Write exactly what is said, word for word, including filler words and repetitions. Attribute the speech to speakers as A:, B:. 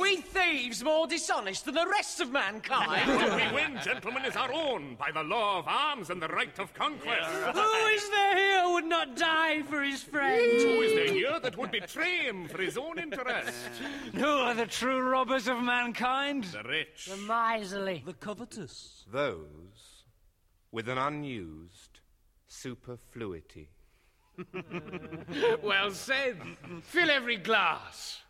A: we thieves more dishonest than the rest of mankind?
B: What we win, gentlemen, is our own, by the law of arms and the right of conquest.
A: Who is there here who would not die for his friend?
B: Who is there here that would betray him for his own interest?
A: Who are the true robbers of mankind?
B: The rich.
A: The miserly.
C: The covetous.
D: Those with an unused superfluity.
E: Well said. Fill every glass.